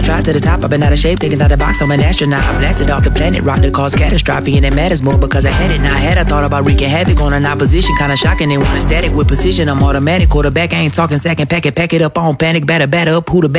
tried to the top, I've been out of shape, thinking out the box, I'm an astronaut. I blasted off the planet, rock that caused catastrophe, and it matters more because I had it. Now I had, I thought about wreaking havoc on an opposition, kinda shocking. They want a static with precision, I'm automatic. Quarterback, I ain't talking second pack it up on panic, batter up, who the